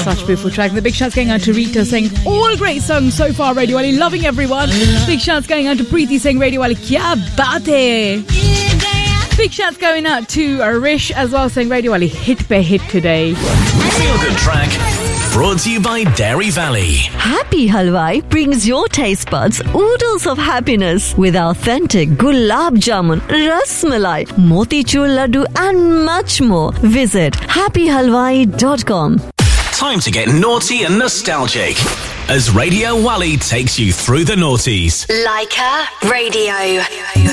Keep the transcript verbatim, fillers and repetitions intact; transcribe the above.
Such a beautiful track. The big shouts going out to Rita saying, all great songs so far, Radio Wali. Loving everyone. Big shouts going out to Preeti saying, Radio Wali, kya baat hai. Big shouts going out to Arish as well saying, Radio Wali, hit pe hit today. Feel Good Track. Brought to you by Dairy Valley. Happy Halwai brings your taste buds oodles of happiness with authentic gulab jamun, ras malai, motichur laddu and much more. Visit happy halwai dot com. Time to get naughty and nostalgic as Radio Wali takes you through the noughties. Leica Radio.